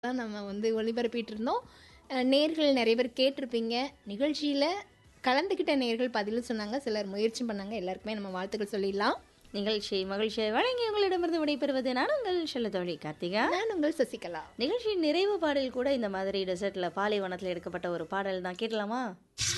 தான் நம்ம வந்து ஒளிபரப்பிட்டு இருந்தோம். நேயர்கள் நிறைய பேர் கேட்டிருப்பீங்க. நிகழ்ச்சியில கலந்துக்கிட்ட நேயர்கள் பதிலும் சொன்னாங்க. சிலர் முயற்சி பண்ணாங்க. எல்லாருக்குமே நம்ம வாழ்த்துக்கள் சொல்லிடலாம். நிகழ்ச்சி மகிழ்ச்சியை வழங்கி உங்களிடமிருந்து விடைபெறுவது நான் உங்கள் செல்லத்தோழி கார்த்திகா. நான் உங்கள் சசிகலா. நிகழ்ச்சியின் நிறைவு பாடல் கூட இந்த மாதிரி டெசர்ட்ல பாலைவனத்தில் எடுக்கப்பட்ட ஒரு பாடல் தான். கேட்கலாமா?